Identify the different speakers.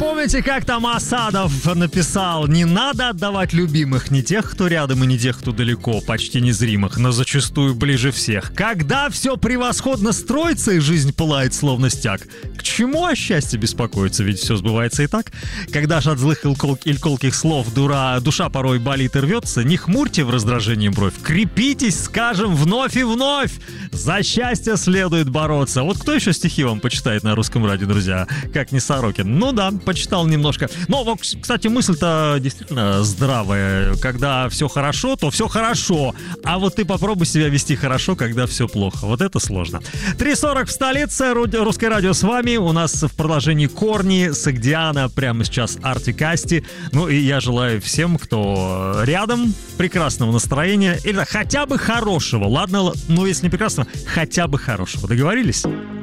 Speaker 1: Помните, как там Асадов написал: не надо отдавать любимых, не тех, кто рядом, и не тех, кто далеко, почти незримых, но зачастую ближе всех. Когда все превосходно строится и жизнь пылает словно стяг, к чему о счастье беспокоиться, ведь все сбывается и так. Когда же от злых или колких слов душа порой болит и рвется, не хмурьте в раздражении бровь, крепитесь, скажем, вновь и вновь. За счастье следует бороться. Вот кто еще стихи вам почитает на русском радио, друзья, как не Сорокин? Ну да, почитал немножко. Но, кстати, мысль-то действительно здравая. Когда все хорошо, то все хорошо. А вот ты попробуй себя вести хорошо, когда все плохо. Вот это сложно. 3:40 в столице. Русское радио с вами. У нас в продолжении Корни, Согдиана, прямо сейчас Артик Асти. Ну и я желаю всем, кто рядом, прекрасного настроения. Или хотя бы хорошего. Ладно, ну если не прекрасного, хотя бы хорошего. Договорились?